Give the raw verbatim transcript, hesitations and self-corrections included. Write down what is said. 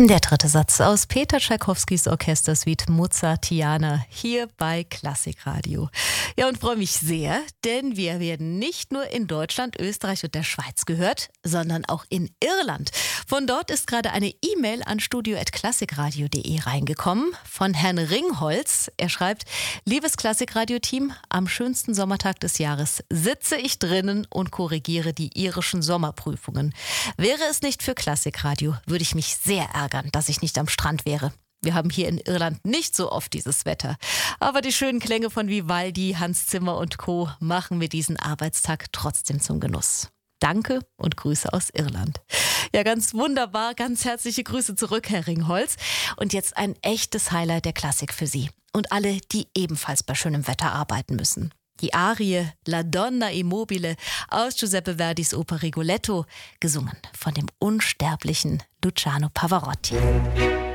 Der dritte Satz aus Peter Tschaikowskis Orchestersuite Mozartiana hier bei Klassikradio. Ja, und freue mich sehr, denn wir werden nicht nur in Deutschland, Österreich und der Schweiz gehört, sondern auch in Irland. Von dort ist gerade eine E-Mail an studio at klassikradio punkt de reingekommen von Herrn Ringholz. Er schreibt: Liebes Klassikradio-Team, am schönsten Sommertag des Jahres sitze ich drinnen und korrigiere die irischen Sommerprüfungen. Wäre es nicht für Klassikradio, würde ich mich sehr ärgern, dass ich nicht am Strand wäre. Wir haben hier in Irland nicht so oft dieses Wetter. Aber die schönen Klänge von Vivaldi, Hans Zimmer und Co. machen mir diesen Arbeitstag trotzdem zum Genuss. Danke und Grüße aus Irland. Ja, ganz wunderbar. Ganz herzliche Grüße zurück, Herr Ringholz. Und jetzt ein echtes Highlight der Klassik für Sie und alle, die ebenfalls bei schönem Wetter arbeiten müssen. Die Arie La Donna Immobile aus Giuseppe Verdis Oper Rigoletto, gesungen von dem unsterblichen Luciano Pavarotti.